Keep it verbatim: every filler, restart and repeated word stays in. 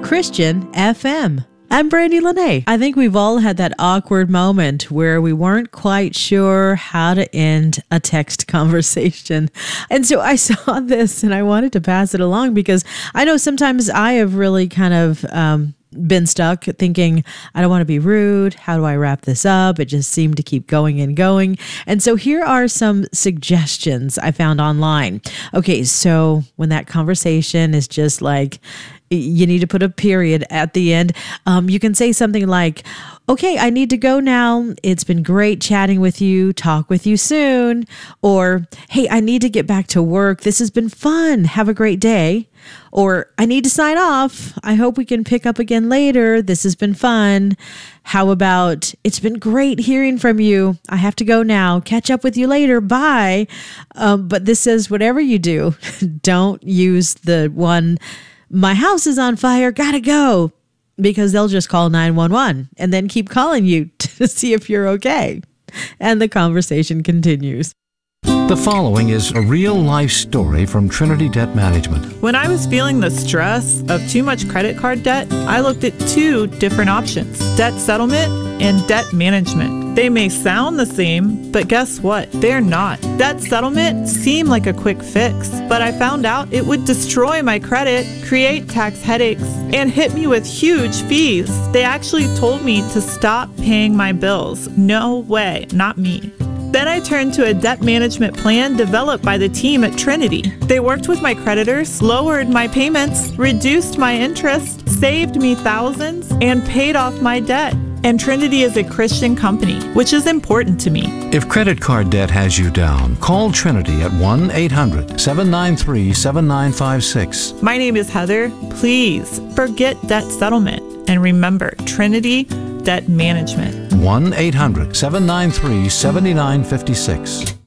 Christian F M. I'm Brandy Lene. I think we've all had that awkward moment where we weren't quite sure how to end a text conversation. And so I saw this and I wanted to pass it along because I know sometimes I have really kind of um, been stuck thinking, I don't want to be rude. How do I wrap this up? It just seemed to keep going and going. And so here are some suggestions I found online. Okay, so when that conversation is just like, you need to put a period at the end. Um, you can say something like, okay, I need to go now. It's been great chatting with you. Talk with you soon. Or, hey, I need to get back to work. This has been fun. Have a great day. Or, I need to sign off. I hope we can pick up again later. This has been fun. How about, it's been great hearing from you. I have to go now. Catch up with you later. Bye. Um, but this says, whatever you do, don't use the one, my house is on fire, gotta go, because they'll just call nine one one and then keep calling you to see if you're okay. And the conversation continues. The following is a real-life story from Trinity Debt Management. When I was feeling the stress of too much credit card debt, I looked at two different options: debt settlement and debt management. They may sound the same, but guess what? They're not. Debt settlement seemed like a quick fix, but I found out it would destroy my credit, create tax headaches, and hit me with huge fees. They actually told me to stop paying my bills. No way, not me. Then I turned to a debt management plan developed by the team at Trinity. They worked with my creditors, lowered my payments, reduced my interest, saved me thousands, and paid off my debt. And Trinity is a Christian company, which is important to me. If credit card debt has you down, call Trinity at one eight hundred, seven nine three, seven nine five six. My name is Heather. Please forget debt settlement and remember Trinity Debt Management. one eight hundred, seven nine three, seven nine five six.